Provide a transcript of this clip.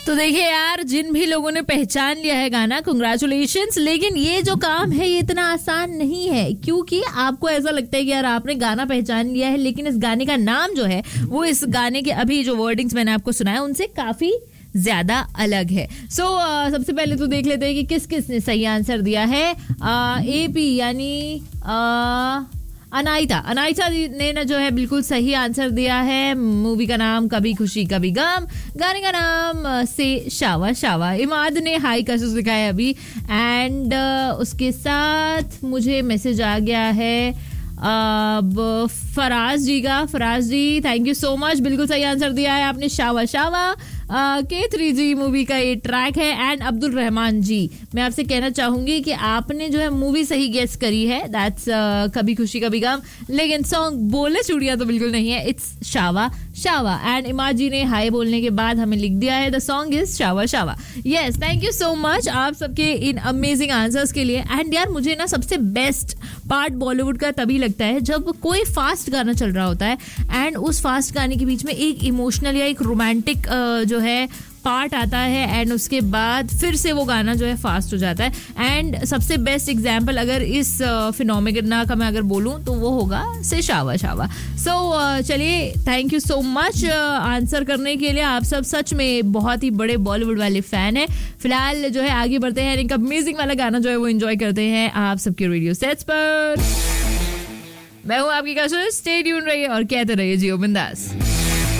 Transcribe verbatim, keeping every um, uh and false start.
तो देखिए यार, जिन भी लोगों ने पहचान लिया है गाना, कंग्रेचुलेशंस। लेकिन ये जो काम है ये इतना आसान नहीं है, क्योंकि आपको ऐसा लगता है कि यार आपने गाना पहचान लिया है, लेकिन इस गाने का नाम जो है वो इस गाने के अभी जो वर्डिंग्स मैंने आपको सुनाया उनसे काफी ज्यादा अलग है। सो so, uh, सबसे पहले तो देख लेते हैं कि किस किस ने सही आंसर दिया है। एपी uh, यानी uh, अनाइता अनाइता ने ना जो है बिल्कुल सही आंसर दिया है। मूवी का नाम कभी खुशी कभी गम, गाने का नाम से शावा शावा। इमाद ने हाई का लिखा है अभी, एंड uh, उसके साथ मुझे मैसेज आ गया है अब फराज जी का। फराज जी थैंक यू सो मच, बिल्कुल सही आंसर दिया है आपने, शावा शावा। के थ्री जी मूवी का ये ट्रैक है। एंड अब्दुल रहमान जी, मैं आपसे कहना चाहूंगी कि आपने जो है मूवी सही गेस करी है, दैट्स uh, कभी खुशी कभी गम, लेकिन सॉन्ग बोले चूड़ियां तो बिल्कुल नहीं है, इट्स शावा शावा। एंड इमाद जी ने हाई बोलने के बाद हमें लिख दिया है the song is Shava Shava. Yes, thank you so much आप सबके इन अमेजिंग आंसर्स के लिए। एंड यार मुझे ना सबसे बेस्ट पार्ट बॉलीवुड का तभी लगता है जब कोई फास्ट गाना चल रहा होता है एंड उस फास्ट गाने के बीच में एक इमोशनल या एक रोमांटिक जो है पार्ट आता है, एंड उसके बाद फिर से वो गाना जो है फास्ट हो जाता है। एंड सबसे बेस्ट एग्जांपल अगर इस फिनोमेना का मैं अगर बोलूं तो वो होगा से शावा शावा। सो so, चलिए, thank you so much answer करने के लिए। आप सब सच में बहुत ही बड़े बॉलीवुड वाले फैन हैं। फिलहाल जो है आगे बढ़ते हैं, एक अमेजिंग वाला गाना जो है वो एंजॉय करते हैं आप सबके रेडियो सेट्स पर। मैं हूँ आपकी कशिश, स्टे ट्यून रहिए और कहते रहिए जियो बिंदास।